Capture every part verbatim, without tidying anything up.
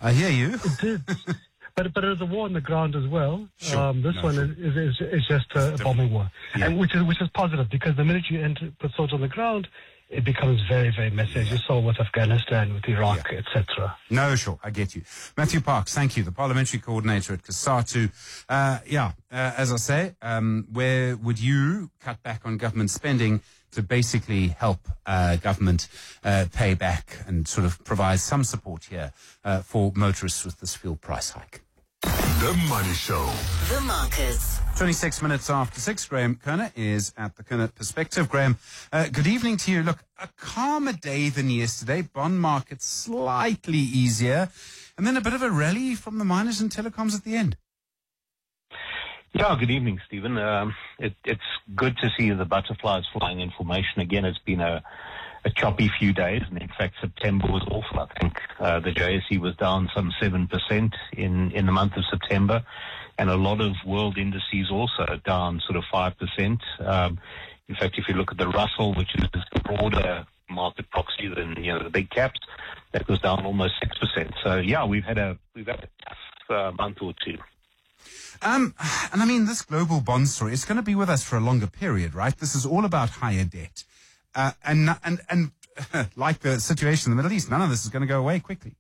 I hear you. It did. But but it was a war on the ground as well. Sure. Um, this No, one sure. is, is is just a, a bombing war, Yeah. and which is which is positive because the minute you enter, put soldiers on the ground, it becomes very very messy. As you saw with Afghanistan, with Iraq, Yeah. et cetera. No, sure, I get you. Matthew Parks, thank you, the parliamentary coordinator at COSATU. Uh, yeah, uh, as I say, um, where would you cut back on government spending to basically help uh, government uh, pay back and sort of provide some support here uh, for motorists with this fuel price hike? The Money Show. The Markets. twenty-six minutes after six, Graham Kerner is at the Kerner Perspective. Graham, uh, good evening to you. Look, a calmer day than yesterday. Bond market slightly easier. And then a bit of a rally from the miners and telecoms at the end. Yeah, good evening, Stephen. Um, it, it's good to see the butterflies flying in formation again. It's been a, a choppy few days, and in fact, September was awful. I think uh, the J S E was down some seven percent in, in the month of September, and a lot of world indices also down sort of five percent. Um, in fact, if you look at the Russell, which is the broader market proxy than you know the big caps, that was down almost six percent. So yeah, we've had a we've had a tough uh, month or two. Um, and I mean, this global bond story, it's going to be with us for a longer period, right? This is all about higher debt. Uh, and, and, and like the situation in the Middle East, none of this is going to go away quickly.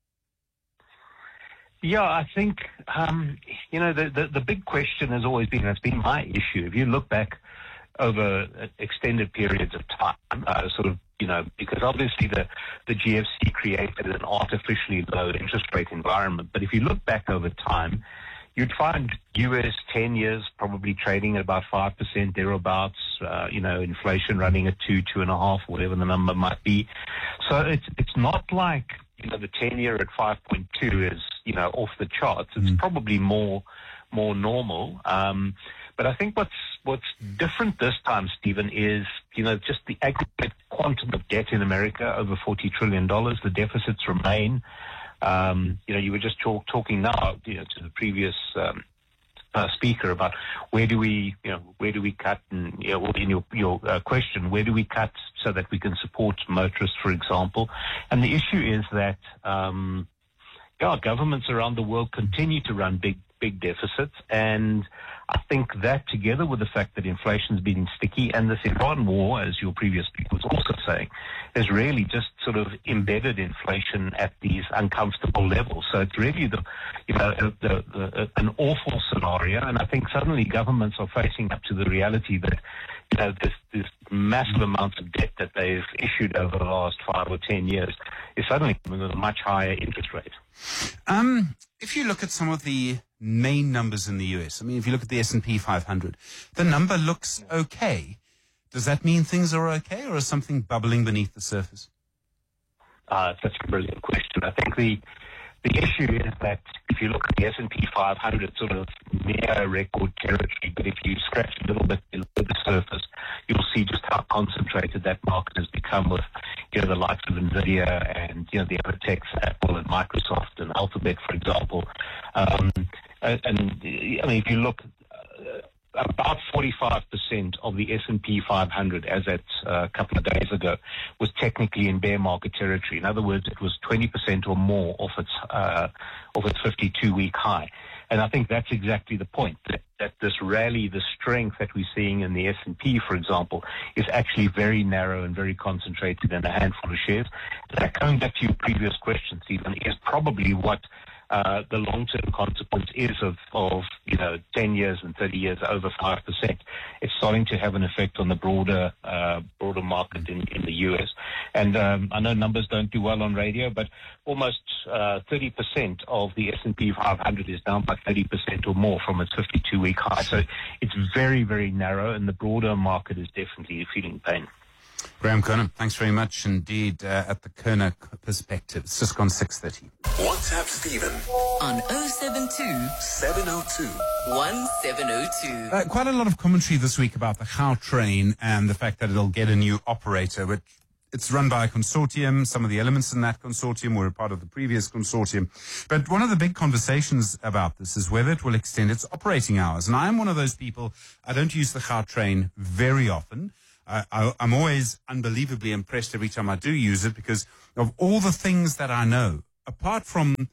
Yeah, I think, um, you know, the, the, the big question has always been, it's been my issue. If you look back over extended periods of time, uh, sort of, you know, because obviously the, the G F C created an artificially low interest rate environment. But if you look back over time, you'd find U S ten years probably trading at about five percent thereabouts, uh, you know, inflation running at two, two and a half, whatever the number might be. So it's, it's not like, you know, the ten year at five point two is, you know, off the charts. It's Mm. probably more, more normal. Um, but I think what's, what's different this time, Stephen, is, you know, just the aggregate quantum of debt in America, over forty trillion dollars. The deficits remain. Um, you know, you were just talk, talking now, you know, to the previous um, uh, speaker about where do we, you know, where do we cut, and you know, in your your uh, question, where do we cut so that we can support motorists, for example? And the issue is that, um, yeah, governments around the world continue to run big big deficits, and I think that together with the fact that inflation's been sticky and this Iran war, as your previous speaker was also saying, has really just sort of embedded inflation at these uncomfortable levels. So it's really the, you know, the, the, the, an awful scenario, and I think suddenly governments are facing up to the reality that, you know, this, this massive amount of debt that they've issued over the last five or ten years is suddenly coming with a much higher interest rate. Um, if you look at some of the main numbers in the U S, I mean, if you look at the S and P five hundred, the number looks okay. Does that mean things are okay, or is something bubbling beneath the surface? Uh, that's a brilliant question. I think the the issue is that if you look at the S and P five hundred, it's sort of near record territory, but if you scratch a little bit below the surface, you'll see just how concentrated that market has become with, you know, the likes of NVIDIA and, you know, the other techs, Apple and Microsoft and Alphabet, for example. Um, and, and, I mean, if you look, uh, about forty-five percent of the S and P five hundred, as at uh, a couple of days ago, was technically in bear market territory. In other words, it was twenty percent or more off its uh, off its fifty-two week high. And I think that's exactly the point, that, that this rally, the strength that we're seeing in the S and P, for example, is actually very narrow and very concentrated in a handful of shares. That, going back to your previous question, Stephen, is probably what Uh, the long-term consequence is of, of, you know, ten years and thirty years over five percent. It's starting to have an effect on the broader, uh, broader market in, in the U S. And um, I know numbers don't do well on radio, but almost uh, thirty percent of the S and P five hundred is down by thirty percent or more from its fifty-two week high. So it's very, very narrow, and the broader market is definitely feeling pain. Graham Kerner, thanks very much indeed uh, at the Kerner Perspective. It's just gone six thirty. WhatsApp Stephen On oh seven two, seven oh two. one seven oh two. Uh, quite a lot of commentary this week about the Gautrain and the fact that it'll get a new operator, but it's run by a consortium. Some of the elements in that consortium were a part of the previous consortium. But one of the big conversations about this is whether it will extend its operating hours. And I am one of those people, I don't use the Gautrain very often. I, I, I'm always unbelievably impressed every time I do use it because of all the things that I know. Apart from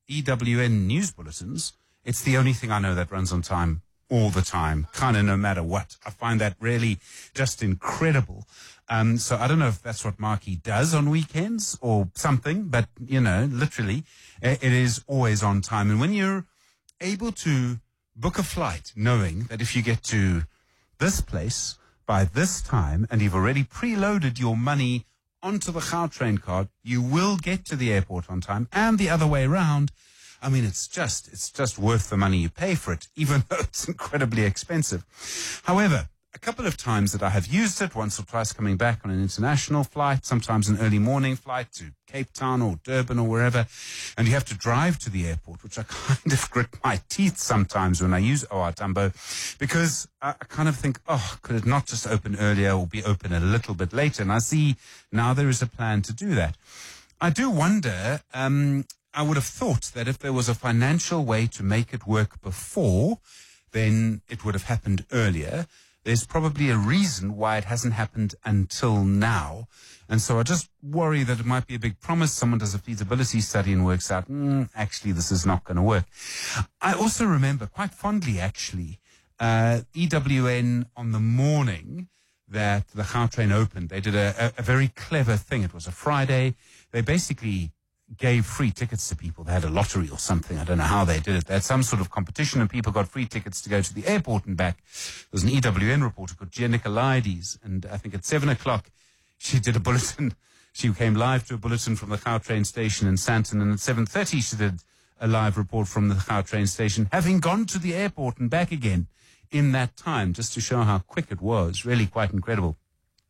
E W N news bulletins, it's the only thing I know that runs on time all the time, kind of no matter what. I find that really just incredible. Um, so I don't know if that's what Marky does on weekends or something, but, you know, literally, it is always on time. And when you're able to book a flight knowing that if you get to this place by this time and you've already preloaded your money onto the Gautrain card, you will get to the airport on time, and the other way around. I mean, it's just, it's just worth the money you pay for it, even though it's incredibly expensive. However, a couple of times that I have used it, once or twice coming back on an international flight, sometimes an early morning flight to Cape Town or Durban or wherever, and you have to drive to the airport, which I kind of grit my teeth sometimes when I use O R Tambo, because I kind of think, oh, could it not just open earlier or be open a little bit later? And I see now there is a plan to do that. I do wonder, um, I would have thought that if there was a financial way to make it work before, then it would have happened earlier. There's probably a reason why it hasn't happened until now. And so I just worry that it might be a big promise. Someone does a feasibility study and works out, mm, actually, this is not going to work. I also remember quite fondly, actually, uh, E W N on the morning that the Gautrain opened. They did a, a, a very clever thing. It was a Friday. They basically gave free tickets to people. They had a lottery or something. I don't know how they did it. They had some sort of competition and people got free tickets to go to the airport and back. There was an E W N reporter called Gia Nicolaides, and I think at seven o'clock she did a bulletin. She came live to a bulletin from the Gautrain station in Sandton, and at seven thirty she did a live report from the Gautrain station, having gone to the airport and back again in that time, just to show how quick it was. Really quite incredible.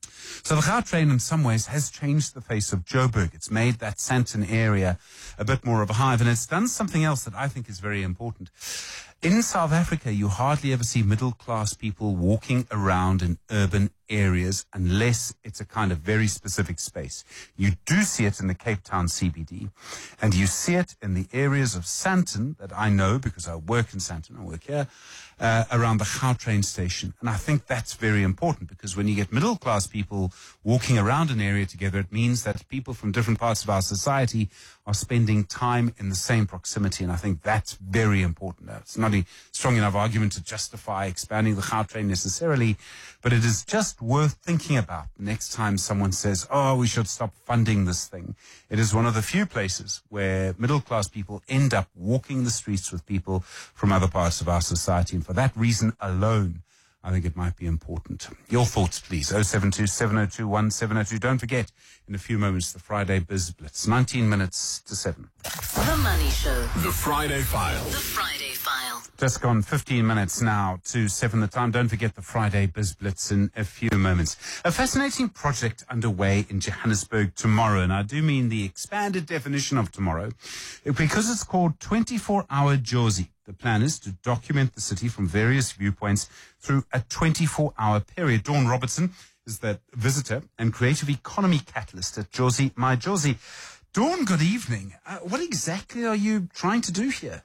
So the Gautrain in some ways has changed the face of Joburg. It's made that Sandton area a bit more of a hive, and it's done something else that I think is very important. In South Africa, you hardly ever see middle-class people walking around in urban areas unless it's a kind of very specific space. You do see it in the Cape Town C B D, and you see it in the areas of Sandton that I know because I work in Sandton, I work here, uh, around the Gautrain station. And I think that's very important, because when you get middle-class people walking around an area together, it means that people from different parts of our society are spending time in the same proximity, and I think that's very important. Now, it's not a strong enough argument to justify expanding the Gautrain necessarily, but it is just worth thinking about next time someone says, oh, we should stop funding this thing. It is one of the few places where middle-class people end up walking the streets with people from other parts of our society, and for that reason alone, I think it might be important. Your thoughts, please. oh seven two, seven oh two, one seven oh two. Don't forget, in a few moments, the Friday Biz Blitz. nineteen minutes to seven. The Money Show. The Friday File. The Friday File. Just gone fifteen minutes now to seven the time. Don't forget the Friday Biz Blitz in a few moments. A fascinating project underway in Johannesburg tomorrow, and I do mean the expanded definition of tomorrow, because it's called twenty-four hour Jozi. The plan is to document the city from various viewpoints through a twenty-four hour period. Dawn Robertson is the visitor and creative economy catalyst at Jozi My Jozi. Dawn, good evening. Uh, what exactly are you trying to do here?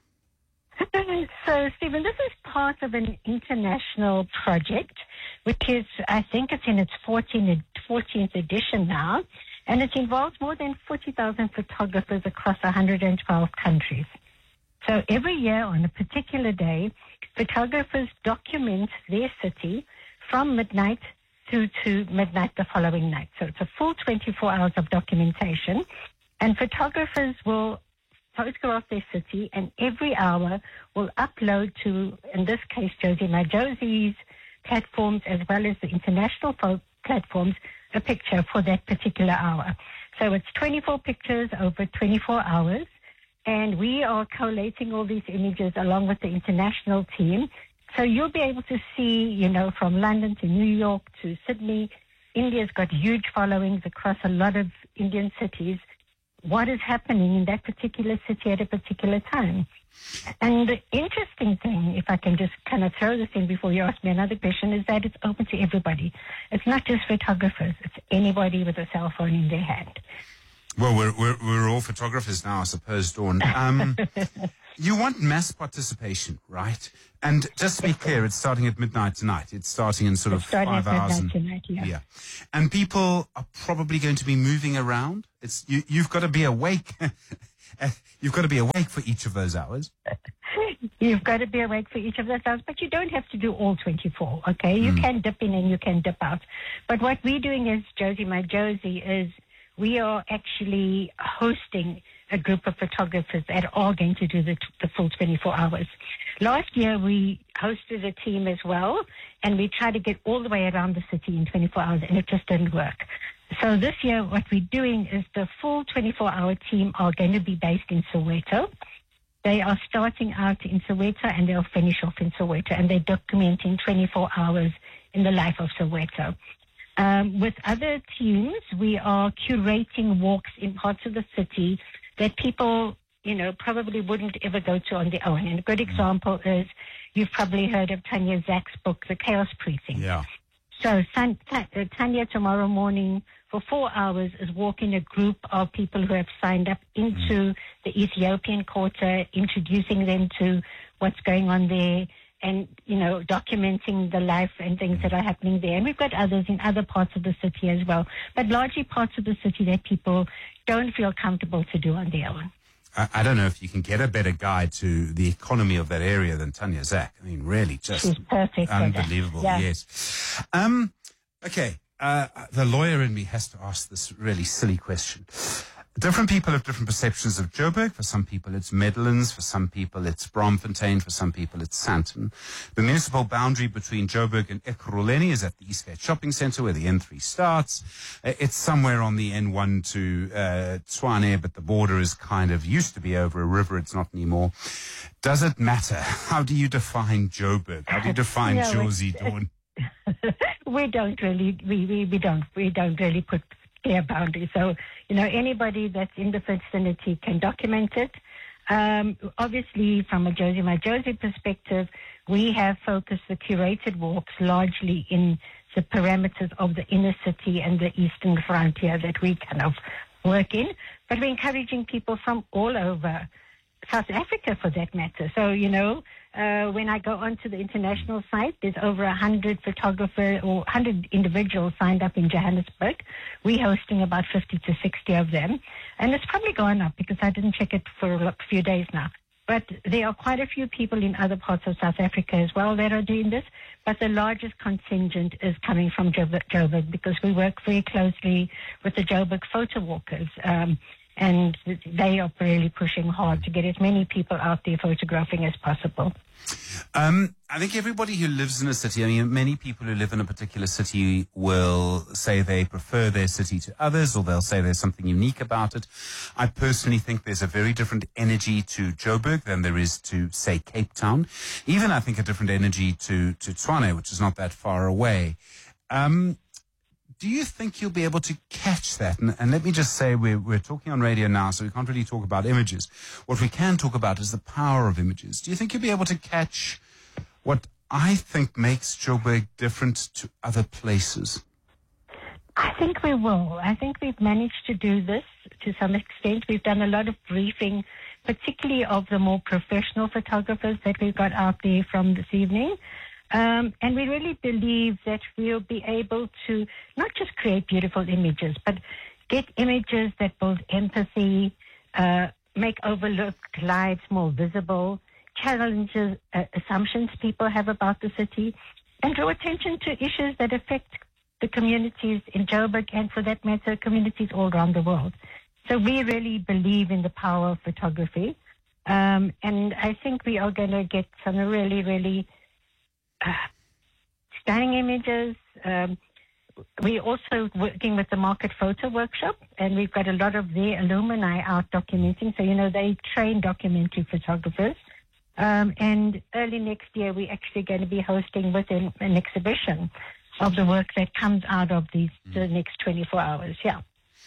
So, Stephen, this is part of an international project, which is, I think it's in its fourteenth, fourteenth edition now, and it involves more than forty thousand photographers across one hundred twelve countries. So every year on a particular day, photographers document their city from midnight through to midnight the following night. So it's a full twenty-four hours of documentation, and photographers will photograph their city, and every hour will upload to, in this case, Jozi My Jozi's platforms as well as the international platforms, a picture for that particular hour. So it's twenty-four pictures over twenty-four hours. And we are collating all these images along with the international team. So you'll be able to see, you know, from London to New York to Sydney. India's got huge followings across a lot of Indian cities. What is happening in that particular city at a particular time? And the interesting thing, if I can just kind of throw this in before you ask me another question, is that it's open to everybody. It's not just photographers. It's anybody with a cell phone in their hand. Well, we're, we're, we're all photographers now, I suppose, Dawn. Um, you want mass participation, right? And just to be clear, it's starting at midnight tonight. It's starting in sort of five hours. And, tonight, yeah. yeah. And people are probably going to be moving around. It's you, you've got to be awake uh, you've got to be awake for each of those hours. You've got to be awake for each of those hours, but you don't have to do all twenty-four, okay? You Mm. can dip in and you can dip out. But what we're doing as Josie My Josie is we are actually hosting a group of photographers that are going to do the, the full twenty-four hours. Last year, we hosted a team as well, and we tried to get all the way around the city in twenty-four hours, and it just didn't work. So this year, what we're doing is the full twenty-four hour team are going to be based in Soweto. They are starting out in Soweto, and they'll finish off in Soweto, and they're documenting twenty-four hours in the life of Soweto. Um, with other teams, we are curating walks in parts of the city that people, you know, probably wouldn't ever go to on their own. And a good example is you've probably heard of Tanya Zach's book, The Chaos Precinct. Yeah. So San, Ta- uh, Tanya tomorrow morning for four hours is walking a group of people who have signed up into the Ethiopian quarter, introducing them to what's going on there and, you know, documenting the life and things that are happening there. And we've got others in other parts of the city as well, but largely parts of the city that people don't feel comfortable to do on their own. I, I don't know if you can get a better guide to the economy of that area than Tanya Zach. I mean, really, just She's perfect for that. unbelievable. Yeah. Yes. Um, okay. Uh, the lawyer in me has to ask this really silly question. Different people have different perceptions of Joburg. For some people, it's Medlands. For some people, it's Braamfontein. For some people, it's Sandton. The municipal boundary between Joburg and Ekurhuleni is at the Eastgate Shopping Centre, where the N three starts. Uh, It's somewhere on the N one to uh, Tshwane, but the border is kind of used to be over a river. It's not anymore. Does it matter? How do you define Joburg? How do you define No, it's- Josie Dawn? we don't really, we, we, we don't, we don't really put clear boundaries. So, you know, anybody that's in the vicinity can document it. Um, obviously, from a Josie My Josie perspective, we have focused the curated walks largely in the parameters of the inner city and the eastern frontier that we kind of work in. But we're encouraging people from all over South Africa, for that matter. So, you know, uh, when I go onto the international site, there's over one hundred photographers or one hundred individuals signed up in Johannesburg. We're hosting about fifty to sixty of them. And it's probably gone up because I didn't check it for a few days now. But there are quite a few people in other parts of South Africa as well that are doing this. But the largest contingent is coming from Joburg, Joburg because we work very closely with the Joburg photo walkers. Um, and they are really pushing hard to get as many people out there photographing as possible. Um, I think everybody who lives in a city, I mean, many people who live in a particular city will say they prefer their city to others, or they'll say there's something unique about it. I personally think there's a very different energy to Joburg than there is to, say, Cape Town. Even, I think, a different energy to, to Tshwane, which is not that far away. Um, Do you think you'll be able to catch that? And, and let me just say, we're, we're talking on radio now, so we can't really talk about images. What we can talk about is the power of images. Do you think you'll be able to catch what I think makes Joburg different to other places? I think we will. I think we've managed to do this to some extent. We've done a lot of briefing, particularly of the more professional photographers that we've got out there from this evening. Um, and we really believe that we'll be able to not just create beautiful images, but get images that build empathy, uh, make overlooked lives more visible, challenges uh, assumptions people have about the city, and draw attention to issues that affect the communities in Joburg and, for that matter, communities all around the world. So we really believe in the power of photography. Um, and I think we are going to get some really, really Uh, stunning images. Um, we're also working with the Market Photo Workshop, and we've got a lot of their alumni out documenting. So, you know, they train documentary photographers. Um, and early next year, we're actually going to be hosting with an, an exhibition of the work that comes out of these mm. the next twenty-four hours. Yeah.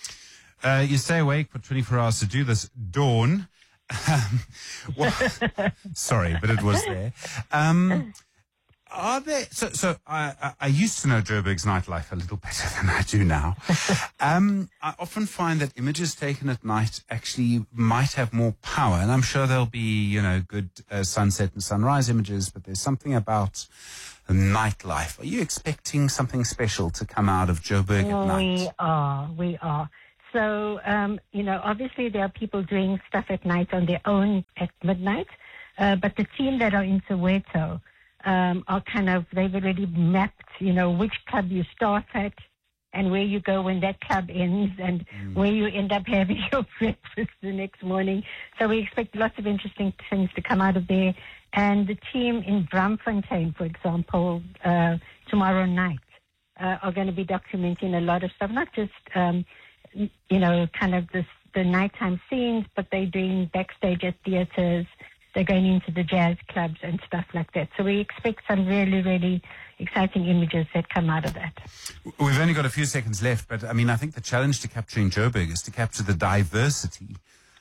Uh, you stay awake for twenty-four hours to do this. Dawn. Um, well, sorry, but it was there. Um, Are there, so, so I, I used to know Joburg's nightlife a little better than I do now. Um, I often find that images taken at night actually might have more power, and I'm sure there'll be, you know, good uh, sunset and sunrise images, but there's something about nightlife. Are you expecting something special to come out of Joburg at night? We are, we are. So, um, you know, obviously there are people doing stuff at night on their own at midnight, uh, but the team that are in Soweto um, are kind of, they've already mapped, you know, which club you start at and where you go when that club ends and mm. where you end up having your breakfast the next morning. So we expect lots of interesting things to come out of there. And the team in Braamfontein, for example, uh, tomorrow night uh, are going to be documenting a lot of stuff, not just, um, you know, kind of this, the nighttime scenes, but they're doing backstage at theaters. They're going into the jazz clubs and stuff like that. So we expect some really, really exciting images that come out of that. We've only got a few seconds left, but I mean, I think the challenge to capturing Joburg is to capture the diversity.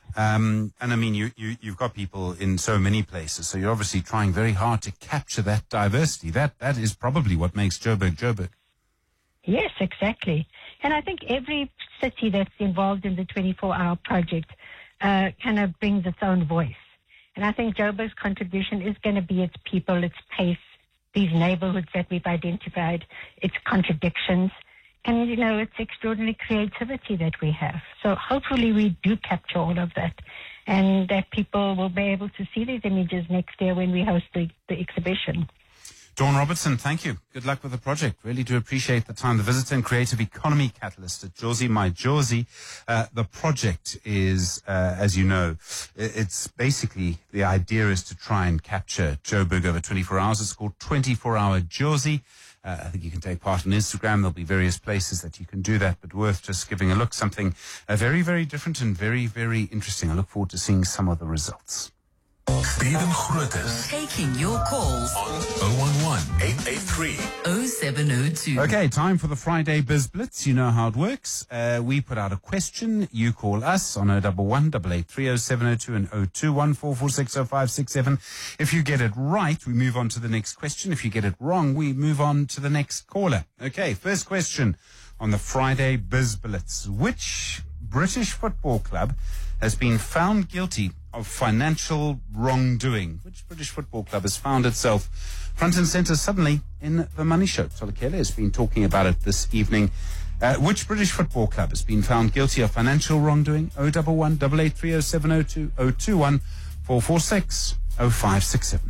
Um, and I mean, you, you, you've got people in so many places, so you're obviously trying very hard to capture that diversity. That, that is probably what makes Joburg Joburg. Yes, exactly. And I think every city that's involved in the twenty-four hour project uh, kind of brings its own voice. And I think Joburg's contribution is going to be its people, its pace, these neighborhoods that we've identified, its contradictions, and, you know, its extraordinary creativity that we have. So hopefully we do capture all of that and that people will be able to see these images next year when we host the, the exhibition. Dawn Robertson, thank you. Good luck with the project. Really do appreciate the time. The Visitor and Creative Economy Catalyst at Jozi My Jozi. Uh, the project is, uh, as you know, it's basically, the idea is to try and capture Joburg over twenty-four hours. It's called twenty-four hour Jozi. Uh, I think you can take part on Instagram. There'll be various places that you can do that, but worth just giving a look. Something uh, very, very different and very, very interesting. I look forward to seeing some of the results. Steven Grootes Taking your calls on oh one one, eight eight three, oh seven oh two. Okay, time for the Friday Biz Blitz. You know how it works. Uh, we put out a question. You call us on oh one one, eight eight three, oh seven oh two and oh two one, four four six, oh five six seven. If you get it right, we move on to the next question. If you get it wrong, we move on to the next caller. Okay, first question on the Friday Biz Blitz. Which British football club has been found guilty of financial wrongdoing? Which British football club has found itself front and center suddenly in the Money Show? Tolakele has been talking about it this evening. Uh, which British football club has been found guilty of financial wrongdoing? oh one one, eight eight three, oh seven oh two, oh two one, four four six, oh five six seven.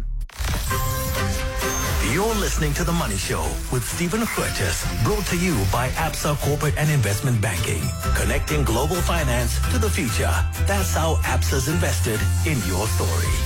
You're listening to The Money Show with Steven Grootes, brought to you by Absa Corporate and Investment Banking. Connecting global finance to the future. That's how Absa's invested in your story.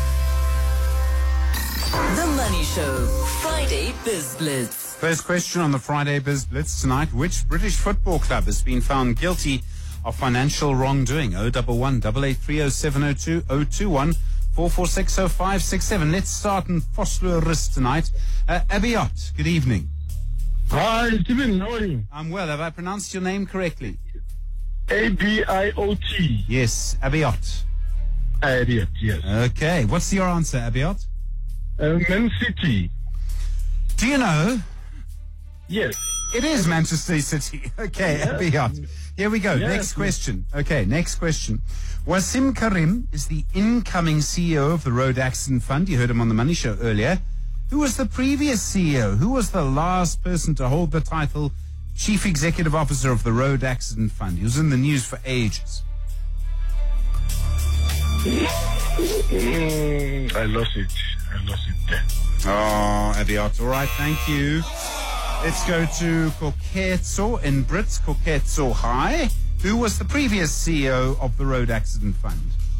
The Money Show, Friday Biz Blitz. First question on the Friday Biz Blitz tonight. Which British football club has been found guilty of financial wrongdoing? oh one one, eight eight three, oh seven oh two, oh two one, four four six, oh five six seven. Let's start in Vosloorus tonight. Uh, Abiot, good evening. Hi, Stephen. How are you? I'm well. Have I pronounced your name correctly? A B I O T. Yes, Abiot. Abiot, yes. Okay. What's your answer, Abiot? Uh, Man City. Do you know? Yes. It is Manchester City. Okay, Yeah. Abiot. Here we go. Yeah. Next question. Okay, next question. Wasim Karim is the incoming C E O of the Road Accident Fund. You heard him on the Money Show earlier. Who was the previous C E O? Who was the last person to hold the title Chief Executive Officer of the Road Accident Fund? He was in the news for ages. Mm, I lost it. I lost it there. Oh, Abiot. All right, thank you. Let's go to Koketso in Brits. Koketso, hi. Who was the previous C E O of the Road Accident Fund?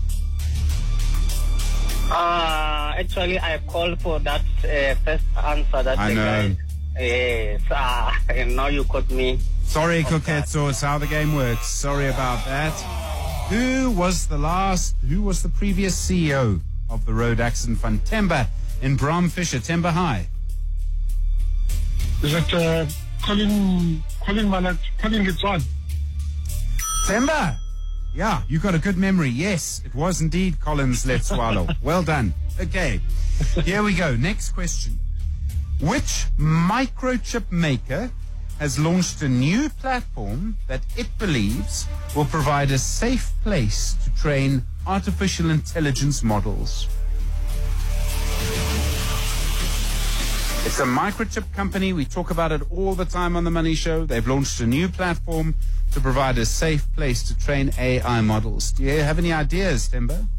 Uh, actually, I called for that uh, first answer. That I the know. Guy, yes, uh, and now you caught me. Sorry, Koketso, it's how the game works. Sorry about that. Who was the last, who was the previous C E O of the Road Accident Fund? Temba in Bromfisher. Temba, hi. Is it uh, Colin, Colin Malat, Colin Gitzwan? Temba! Yeah, you got a good memory. Yes, it was indeed Collins Letswalo. Well done. Okay, here we go. Next question. Which microchip maker has launched a new platform that it believes will provide a safe place to train artificial intelligence models? It's a microchip company. We talk about it all the time on The Money Show. They've launched a new platform to provide a safe place to train A I models. Do you have any ideas, Temba?